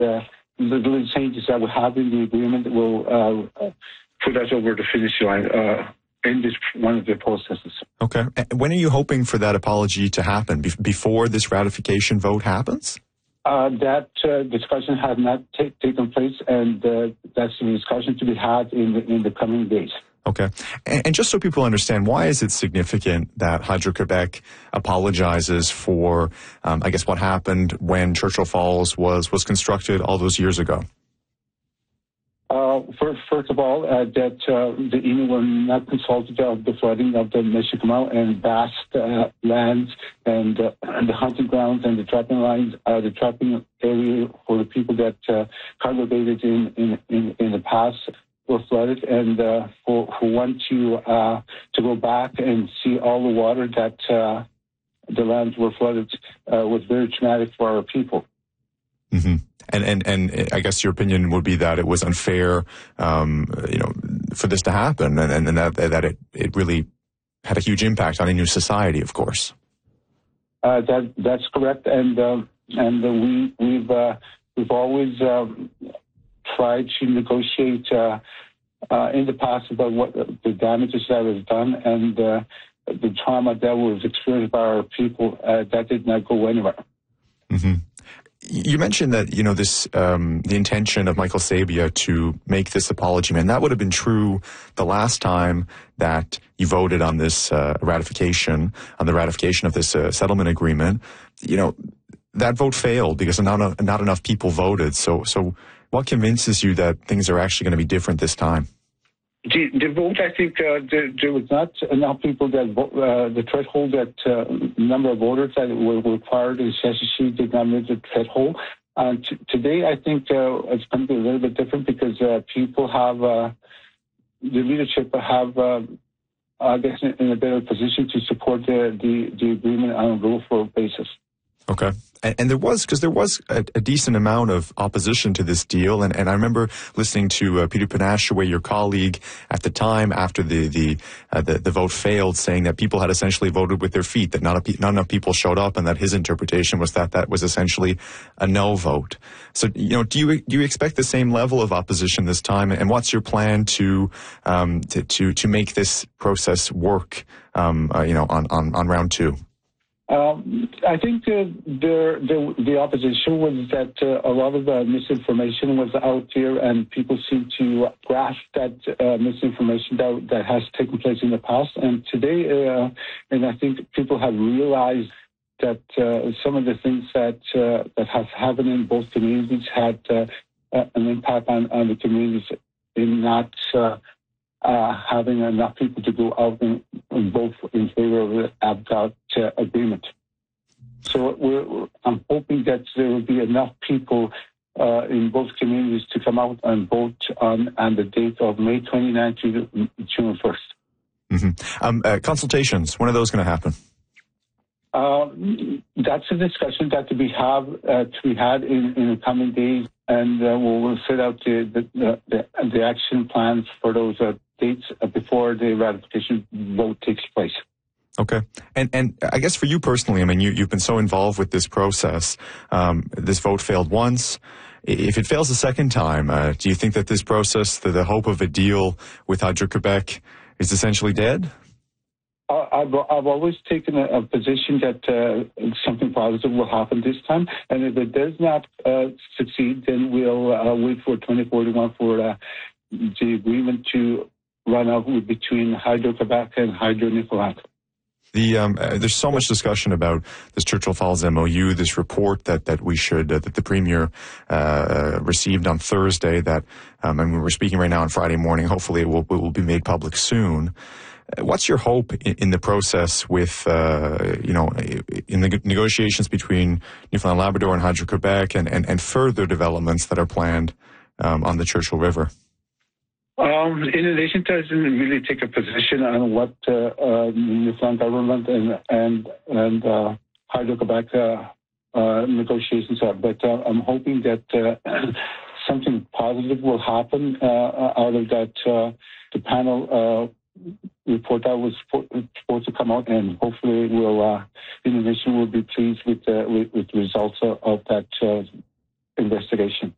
the little changes that we have in the agreement will put us over the finish line in this one of the processes. Okay. When are you hoping for that apology to happen? Before this ratification vote happens? That discussion has not taken place, and that's a discussion to be had in the coming days. Okay. And just so people understand, why is it significant that Hydro-Quebec apologizes for, I guess, what happened when Churchill Falls was constructed all those years ago? First of all, that the Innu were not consulted of the flooding of the Michigamme and vast lands and the hunting grounds and the trapping lines, the trapping area for the people that congregated in the past were flooded, and for one to go back and see all the water that the lands were flooded was very traumatic for our people. Mm-hmm. And I guess your opinion would be that it was unfair, for this to happen, and that it really had a huge impact on Innu society, of course. That's correct, and we've always tried to negotiate in the past about what the damages that was done and the trauma that was experienced by our people. That did not go anywhere. Mm-hmm. You mentioned that, this, the intention of Michael Sabia to make this apology, and that would have been true the last time that you voted on this ratification of this settlement agreement. That vote failed because not enough people voted. So what convinces you that things are actually going to be different this time? The vote, I think there was not enough people that the threshold that number of voters that were required in SSC did not meet the threshold. Today, I think it's going to be a little bit different because people have, the leadership have, I guess, in a better position to support the agreement on a rule-for basis. Okay. And there was a decent amount of opposition to this deal, and I remember listening to Peter Panashaway, your colleague at the time, after the vote failed, saying that people had essentially voted with their feet, that not enough people showed up, and that his interpretation was that was essentially a no vote. So, do you expect the same level of opposition this time, and what's your plan to make this process work, on round two? I think the opposition was that a lot of misinformation was out there, and people seem to grasp that misinformation that has taken place in the past. And today, and I think people have realized that some of the things that have happened in both communities had an impact on the communities in not having enough people to go out and vote in favor of the opt-out agreement. So I'm hoping that there will be enough people in both communities to come out and vote on the date of May 29th to June 1st. Mm-hmm. Consultations, when are those going to happen? That's a discussion that to be had in the coming days, and we'll set out the action plans for those dates before the ratification vote takes place. Okay. And I guess for you personally, I mean, you've been so involved with this process. This vote failed once. If it fails a second time, do you think that this process, the hope of a deal with Hydro-Quebec is essentially dead? I've always taken a position that something positive will happen this time, and if it does not succeed, then we'll wait for 2041 for the agreement to run out between Hydro-Quebec and Hydro-Nipawin. There's so much discussion about this Churchill Falls MOU, this report that the Premier received on Thursday. That and we're speaking right now on Friday morning. Hopefully, it will be made public soon. What's your hope in the process with in the negotiations between Newfoundland Labrador and Hydro-Quebec and further developments that are planned on the Churchill River? In addition, doesn't really take a position on what Newfoundland government and Hydro-Quebec negotiations are, but I'm hoping that something positive will happen out of that. The panel report that was supposed to come out, and hopefully Indonesia will be pleased with the results of that investigation.